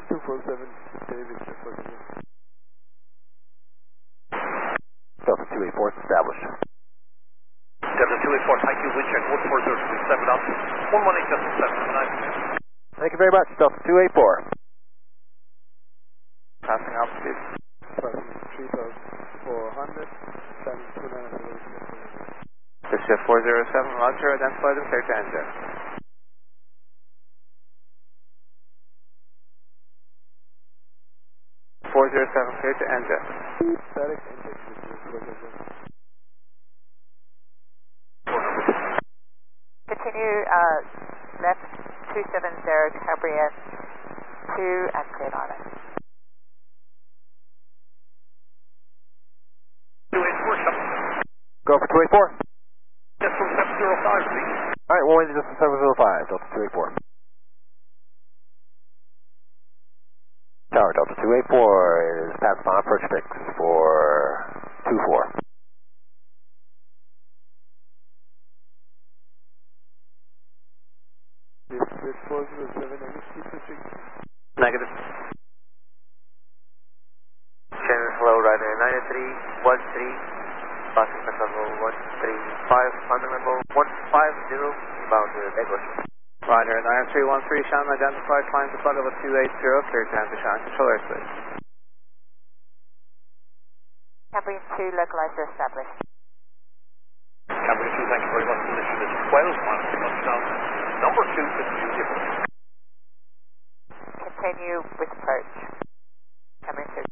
247, David, Delta 284 established. Delta 284, thank you, wind check 14037 up, 118.7 Thank you very much, Delta 284. Passing altitude. passing 3,400, 729. This is 407, Roger, identify the clear to enter. Clear to enter. Static index is Continue left 270 Cabriet 2 and cleared island. 284, Go for 284. yes, from 705, please. Alright, we'll wait just 705, Delta 284. Tower Delta 284 is passing on approach fix for 24. This is 407, any speed switching? Negative. Channel, hello, Ryder 9313, passing level 135, final level 150, bound to Douglas. Ryder 9313, Shannon, identified, climb to flight level 280, clear to enter Shannon, control airspace. Cambrian 2 localizer established. Cambrian 2, thank you very much. Position is 12 miles to touchdown. Number 2, continue different. Continue with approach. Cambrian 2.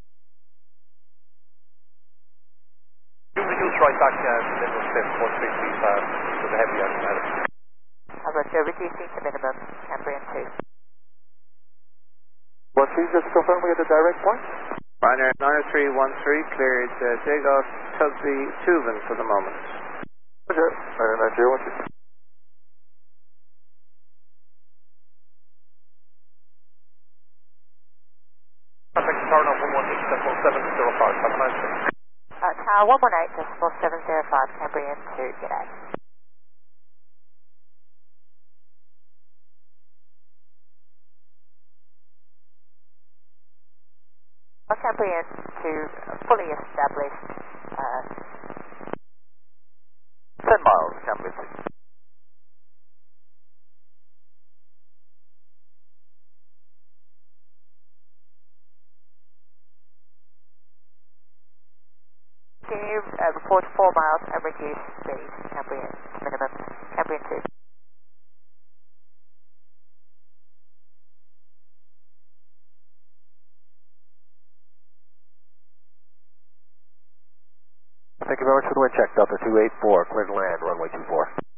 You reduce right back to minimum 150 to the heavy automatic. Roger, reducing to minimum. Cambrian 2. What please just confirm we get the direct point? Ryder 9313, cleared takeoff, Tugby Tuvan for the moment. Roger, Ryder 9313. Contact tower number 118.705, have a nice day. Tower 118.705, Cambrian 2, g'day. Cambrian 2, fully established. 10 miles, Cambrian 2. Continue, report 4 miles and reduce speed. Cambrian to minimum. Cambrian 2. Thank you very much for the wind check, Delta 284, clear to land, runway 24.